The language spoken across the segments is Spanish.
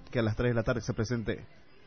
que a las 3 de la tarde se presente.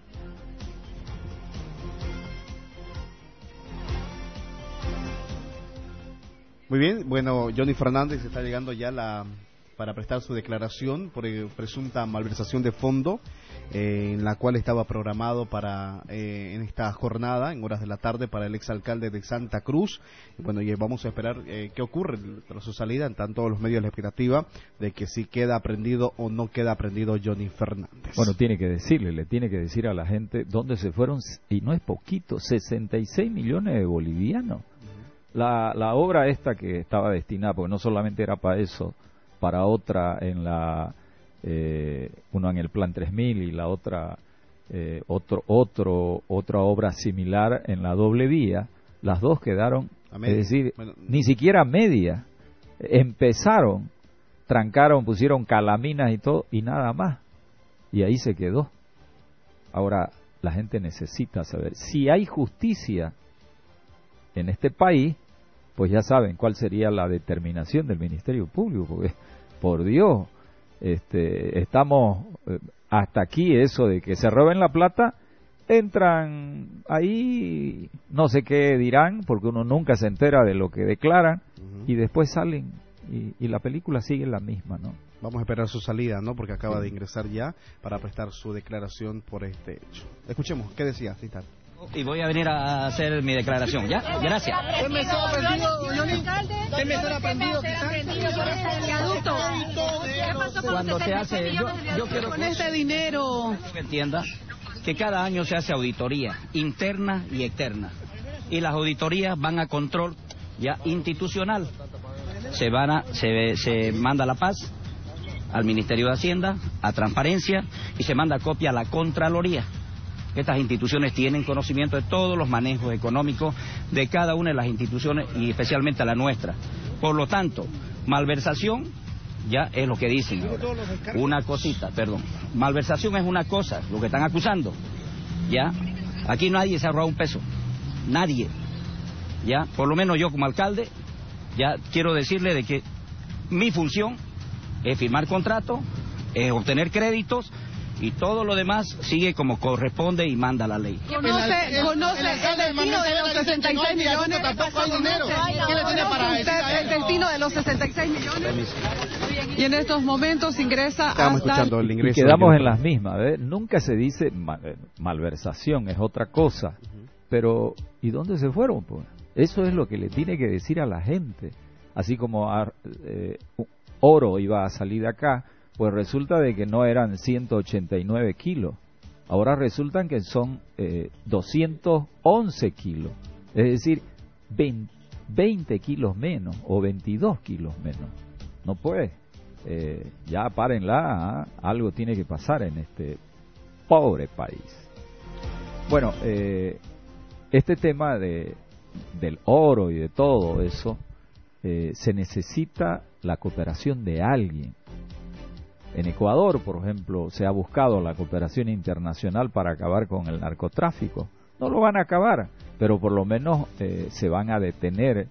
Muy bien, bueno, Johnny Fernández está llegando ya para prestar su declaración por presunta malversación de fondo, en la cual estaba programado para en esta jornada, en horas de la tarde, para el exalcalde de Santa Cruz. Y bueno, y vamos a esperar qué ocurre tras su salida. Están todos los medios de la expectativa de que si queda aprendido o no queda aprendido Johnny Fernández. Bueno, le tiene que decir a la gente dónde se fueron, y no es poquito, 66 millones de bolivianos. La obra esta que estaba destinada, porque no solamente era para eso, para otra en uno en el Plan 3000 y la otra otra obra similar en la doble vía, las dos quedaron, es decir, ni siquiera media, empezaron, trancaron, pusieron calaminas y todo, y nada más, y ahí se quedó. Ahora, la gente necesita saber, si hay justicia en este país, pues ya saben cuál sería la determinación del Ministerio Público, porque, por Dios, estamos hasta aquí, eso de que se roben la plata, entran ahí, no sé qué dirán, porque uno nunca se entera de lo que declaran, y después salen, y la película sigue la misma, ¿no? Vamos a esperar su salida, ¿no? Porque acaba de ingresar ya para prestar su declaración por este hecho. Escuchemos, ¿qué decía, Citar? Y voy a venir a hacer mi declaración, ¿ya? Gracias. ¿Qué me está aprendido, Johnny? ¿Qué me está aprendido? Cuando se hace, yo quiero con este dinero que entienda que cada año se hace auditoría interna y externa, y las auditorías van a control ya institucional. Se manda la paz al Ministerio de Hacienda, a Transparencia, y se manda copia a la Contraloría. Estas instituciones tienen conocimiento de todos los manejos económicos de cada una de las instituciones y especialmente la nuestra. Por lo tanto, malversación ya es lo que dicen ahora. Una cosita, perdón. Malversación es una cosa, lo que están acusando. Ya, aquí nadie se ha robado un peso. Nadie. Ya, por lo menos yo como alcalde, ya quiero decirle de que mi función es firmar contratos, es obtener créditos, y todo lo demás sigue como corresponde y manda la ley. ¿Conoce el destino de los 66 millones? Tampoco hay dinero. ¿Qué le tiene para decir ¿Usted el destino de los 66 millones? Y en estos momentos ingresa hasta... Y quedamos en las mismas, ¿ves? Nunca se dice malversación, es otra cosa. Pero, ¿y dónde se fueron, pues? Eso es lo que le tiene que decir a la gente. Así como oro iba a salir de acá, pues resulta de que no eran 189 kilos. Ahora resultan que son 211 kilos. Es decir, 20 kilos menos o 22 kilos menos. No puede. Ya párenla, algo tiene que pasar en este pobre país. Bueno, este tema del oro y de todo eso, se necesita la cooperación de alguien. En Ecuador, por ejemplo, se ha buscado la cooperación internacional para acabar con el narcotráfico. No lo van a acabar, pero por lo menos se van a detener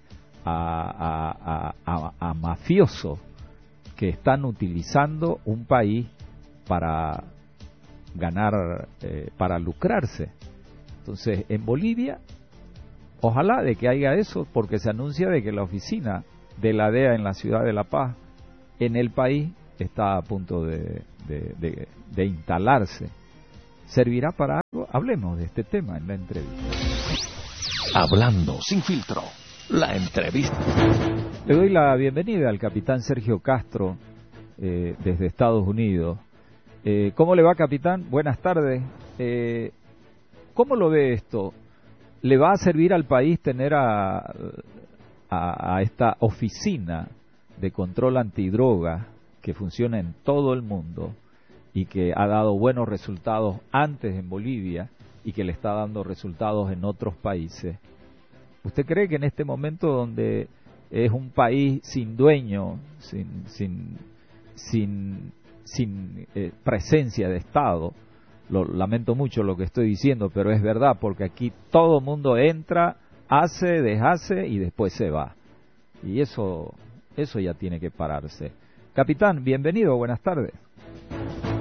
a mafiosos que están utilizando un país para ganar, para lucrarse. Entonces, en Bolivia, ojalá de que haya eso, porque se anuncia de que la oficina de la DEA en la ciudad de La Paz, en el país, está a punto de instalarse. ¿Servirá para algo? Hablemos de este tema en la entrevista. Hablando sin filtro, la entrevista. Le doy la bienvenida al capitán Sergio Castro, desde Estados Unidos. ¿Cómo le va, capitán? Buenas tardes. ¿Cómo lo ve esto? ¿Le va a servir al país tener a esta oficina de control antidroga que funciona en todo el mundo y que ha dado buenos resultados antes en Bolivia y que le está dando resultados en otros países? ¿Usted cree que en este momento donde es un país sin dueño, sin presencia de Estado, lamento mucho lo que estoy diciendo, pero es verdad, porque aquí todo el mundo entra, hace, deshace y después se va, y eso ya tiene que pararse? Capitán, bienvenido, buenas tardes.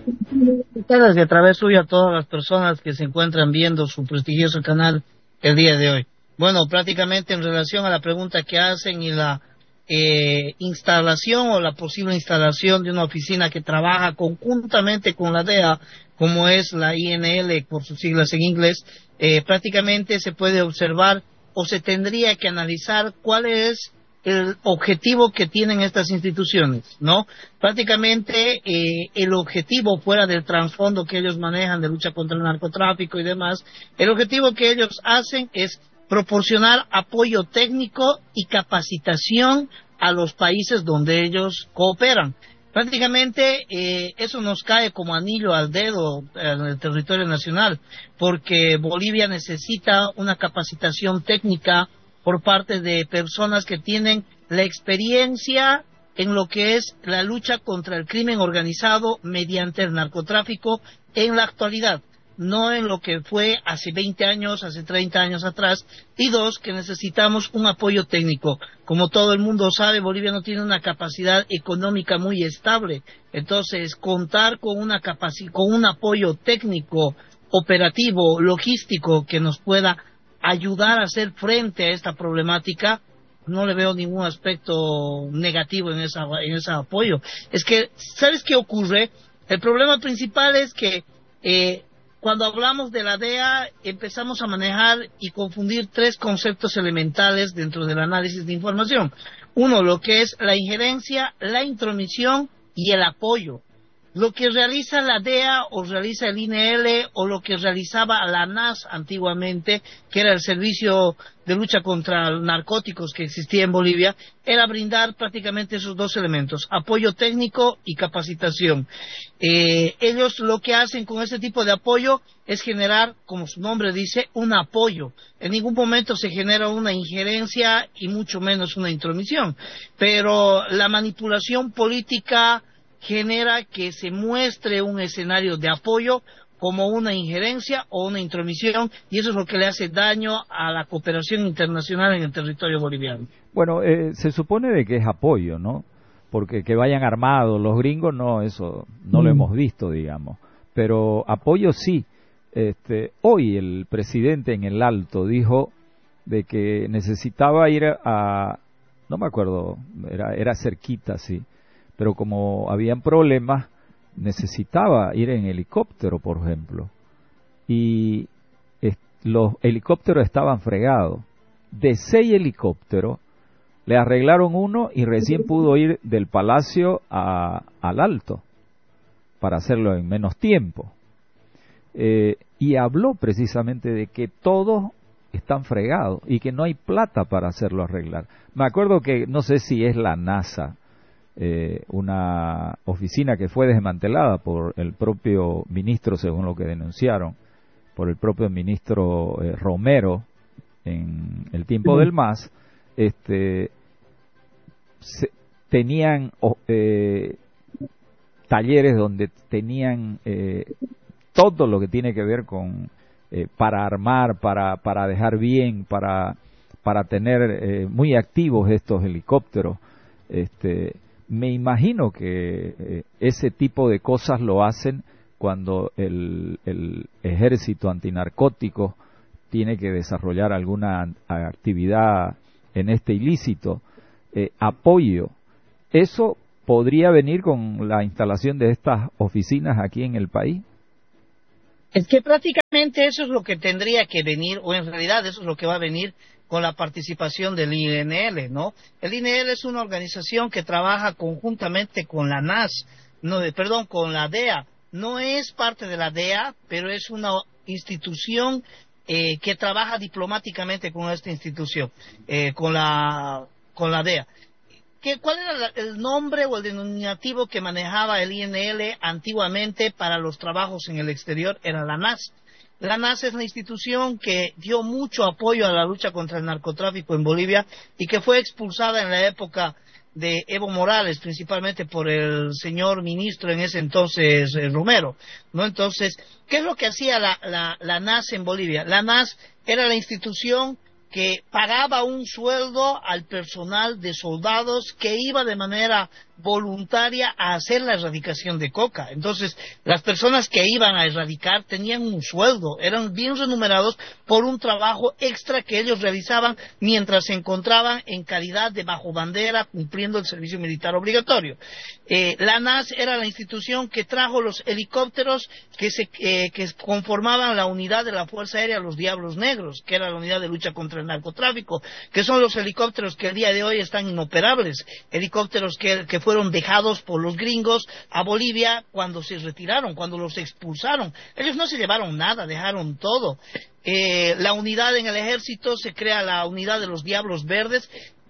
Y a través suyo a todas las personas que se encuentran viendo su prestigioso canal el día de hoy. Bueno, prácticamente en relación a la pregunta que hacen y la instalación o la posible instalación de una oficina que trabaja conjuntamente con la DEA, como es la INL por sus siglas en inglés, prácticamente se puede observar o se tendría que analizar cuál es el objetivo que tienen estas instituciones, ¿no? Prácticamente el objetivo, fuera del trasfondo que ellos manejan de lucha contra el narcotráfico y demás, el objetivo que ellos hacen es proporcionar apoyo técnico y capacitación a los países donde ellos cooperan. Prácticamente eso nos cae como anillo al dedo en el territorio nacional, porque Bolivia necesita una capacitación técnica por parte de personas que tienen la experiencia en lo que es la lucha contra el crimen organizado mediante el narcotráfico en la actualidad, no en lo que fue hace 20 años, hace 30 años atrás. Y dos, que necesitamos un apoyo técnico. Como todo el mundo sabe, Bolivia no tiene una capacidad económica muy estable. Entonces, contar con un apoyo técnico, operativo, logístico, que nos pueda ayudar a hacer frente a esta problemática, no le veo ningún aspecto negativo en ese apoyo. Es que, ¿sabes qué ocurre? El problema principal es que cuando hablamos de la DEA empezamos a manejar y confundir tres conceptos elementales dentro del análisis de información. Uno, lo que es la injerencia, la intromisión y el apoyo. Lo que realiza la DEA o realiza el INL o lo que realizaba la NAS antiguamente, que era el Servicio de Lucha contra Narcóticos que existía en Bolivia, era brindar prácticamente esos dos elementos, apoyo técnico y capacitación. Ellos lo que hacen con ese tipo de apoyo es generar, como su nombre dice, un apoyo. En ningún momento se genera una injerencia y mucho menos una intromisión. Pero la manipulación política genera que se muestre un escenario de apoyo como una injerencia o una intromisión, y eso es lo que le hace daño a la cooperación internacional en el territorio boliviano. Bueno, se supone de que es apoyo, ¿no? Porque que vayan armados los gringos, no, eso no lo hemos visto, digamos. Pero apoyo sí. Hoy el presidente en el Alto dijo de que necesitaba ir a, no me acuerdo, era cerquita, sí, pero como habían problemas, necesitaba ir en helicóptero, por ejemplo, y los helicópteros estaban fregados. De 6 helicópteros, le arreglaron uno y recién pudo ir del Palacio al Alto, para hacerlo en menos tiempo. Y habló precisamente de que todos están fregados y que no hay plata para hacerlo arreglar. Me acuerdo que, no sé si es la NASA, una oficina que fue desmantelada por el propio ministro, según lo que denunciaron, por el propio ministro Romero en el tiempo del MAS, tenían talleres donde tenían todo lo que tiene que ver con para armar, para dejar bien, para tener muy activos estos helicópteros. Me imagino que ese tipo de cosas lo hacen cuando el ejército antinarcótico tiene que desarrollar alguna actividad en este ilícito. Apoyo. ¿Eso podría venir con la instalación de estas oficinas aquí en el país? Es que prácticamente eso es lo que tendría que venir, o en realidad eso es lo que va a venir con la participación del INL, ¿no? El INL es una organización que trabaja conjuntamente con la NAS, con la DEA. No es parte de la DEA, pero es una institución que trabaja diplomáticamente con esta institución, con la DEA. ¿Cuál era el nombre o el denominativo que manejaba el INL antiguamente para los trabajos en el exterior? Era la NAS. La NAS es una institución que dio mucho apoyo a la lucha contra el narcotráfico en Bolivia y que fue expulsada en la época de Evo Morales, principalmente por el señor ministro en ese entonces, Romero, ¿no? Entonces, ¿qué es lo que hacía la NAS en Bolivia? La NAS era la institución que pagaba un sueldo al personal de soldados que iba de manera voluntaria a hacer la erradicación de coca. Entonces, las personas que iban a erradicar tenían un sueldo, eran bien remunerados por un trabajo extra que ellos realizaban mientras se encontraban en calidad de bajo bandera cumpliendo el servicio militar obligatorio. La ANAS era la institución que trajo los helicópteros que conformaban la unidad de la Fuerza Aérea Los Diablos Negros, que era la unidad de lucha contra el narcotráfico, que son los helicópteros que el día de hoy están inoperables, helicópteros que fueron dejados por los gringos a Bolivia cuando se retiraron, cuando los expulsaron. Ellos no se llevaron nada, dejaron todo. La unidad en el ejército se crea la unidad de los Diablos Verdes,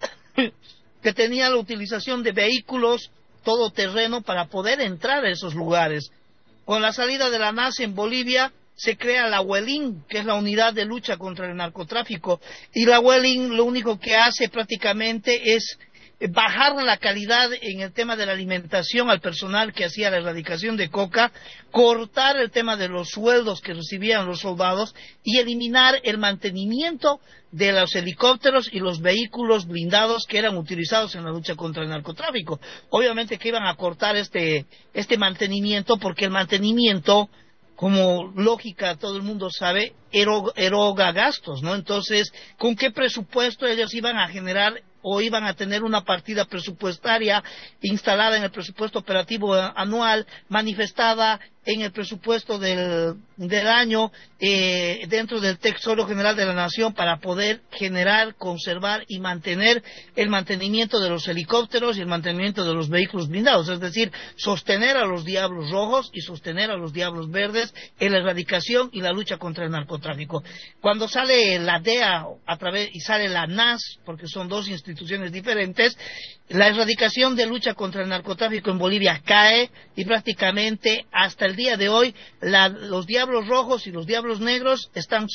que tenía la utilización de vehículos todoterreno para poder entrar a esos lugares. Con la salida de la ANAS en Bolivia, se crea la UELIN, que es la unidad de lucha contra el narcotráfico, y la UELIN lo único que hace prácticamente es bajar la calidad en el tema de la alimentación al personal que hacía la erradicación de coca, cortar el tema de los sueldos que recibían los soldados y eliminar el mantenimiento de los helicópteros y los vehículos blindados que eran utilizados en la lucha contra el narcotráfico. Obviamente que iban a cortar este mantenimiento, porque el mantenimiento, como lógica todo el mundo sabe, eroga gastos, ¿no? Entonces, ¿con qué presupuesto ellos iban a generar o iban a tener una partida presupuestaria instalada en el presupuesto operativo anual, manifestada en el presupuesto del año dentro del Tesoro General de la Nación, para poder generar, conservar y mantener el mantenimiento de los helicópteros y el mantenimiento de los vehículos blindados? Es decir, sostener a los Diablos Rojos y sostener a los Diablos Verdes en la erradicación y la lucha contra el narcotráfico. Cuando sale la DEA y sale la NAS, porque son dos instituciones diferentes, la erradicación de lucha contra el narcotráfico en Bolivia cae, y prácticamente hasta el día de hoy los Diablos Rojos y los Diablos Negros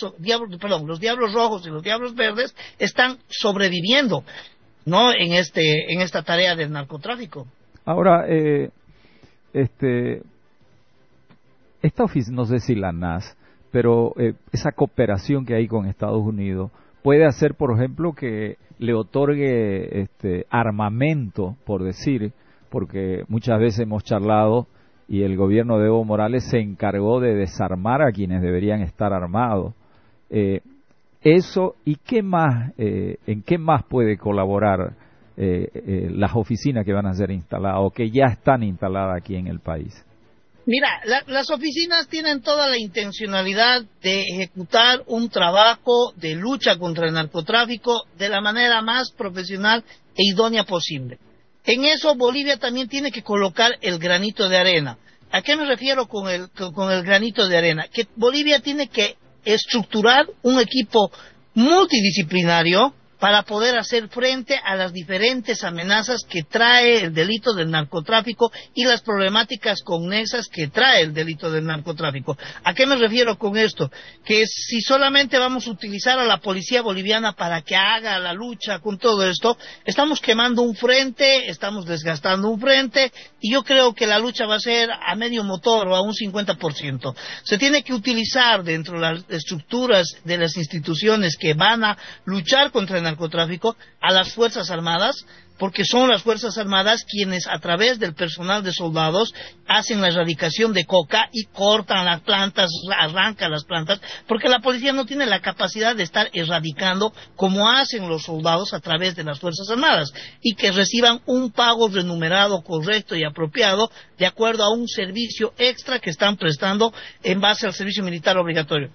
los Diablos Rojos y los Diablos Verdes están sobreviviendo, ¿no?, en esta tarea del narcotráfico. Ahora, esta oficina, no sé si la NAS, pero esa cooperación que hay con Estados Unidos puede hacer, por ejemplo, que le otorgue armamento, por decir, porque muchas veces hemos charlado y el gobierno de Evo Morales se encargó de desarmar a quienes deberían estar armados. Eso, ¿y qué más, en qué más puede colaborar las oficinas que van a ser instaladas o que ya están instaladas aquí en el país? Mira, las oficinas tienen toda la intencionalidad de ejecutar un trabajo de lucha contra el narcotráfico de la manera más profesional e idónea posible. En eso Bolivia también tiene que colocar el granito de arena. ¿A qué me refiero con el granito de arena? Que Bolivia tiene que estructurar un equipo multidisciplinario para poder hacer frente a las diferentes amenazas que trae el delito del narcotráfico y las problemáticas conexas que trae el delito del narcotráfico. ¿A qué me refiero con esto? Que si solamente vamos a utilizar a la policía boliviana para que haga la lucha con todo esto, estamos quemando un frente, estamos desgastando un frente, y yo creo que la lucha va a ser a medio motor o a un 50%. Se tiene que utilizar dentro de las estructuras de las instituciones que van a luchar contra el narcotráfico a las Fuerzas Armadas, porque son las Fuerzas Armadas quienes a través del personal de soldados hacen la erradicación de coca y cortan las plantas, arrancan las plantas, porque la policía no tiene la capacidad de estar erradicando como hacen los soldados a través de las Fuerzas Armadas, y que reciban un pago remunerado correcto y apropiado de acuerdo a un servicio extra que están prestando en base al servicio militar obligatorio.